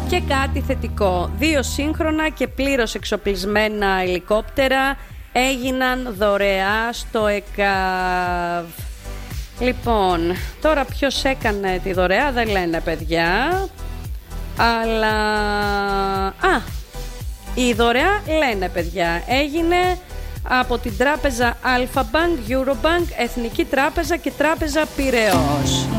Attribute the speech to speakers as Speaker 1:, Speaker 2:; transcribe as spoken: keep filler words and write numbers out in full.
Speaker 1: Και κάτι θετικό. Δύο σύγχρονα και πλήρως εξοπλισμένα ελικόπτερα έγιναν δωρεά στο ΕΚΑΒ. Λοιπόν, τώρα ποιος έκανε τη δωρεά δεν λένε, παιδιά. Αλλά... Α, η δωρεά λένε, παιδιά. Έγινε από την τράπεζα Alpha Bank, Eurobank, Εθνική Τράπεζα και Τράπεζα Πειραιώς.